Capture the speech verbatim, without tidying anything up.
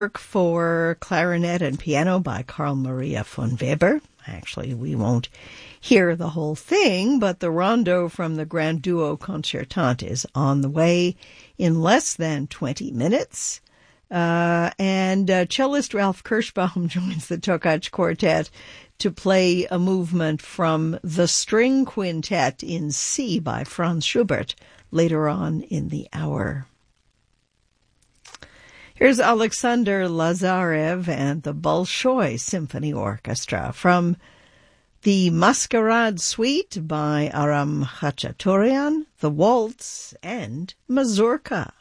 work for clarinet and piano by Carl Maria von Weber. Actually, we won't hear the whole thing, but the rondo from the Grand Duo Concertante is on the way in less than twenty minutes. Uh, and uh, cellist Ralph Kirschbaum joins the Tokaj Quartet to play a movement from the String Quintet in C by Franz Schubert later on in the hour. Here's Alexander Lazarev and the Bolshoi Symphony Orchestra from the Masquerade Suite by Aram Khachaturian, the Waltz, and Mazurka.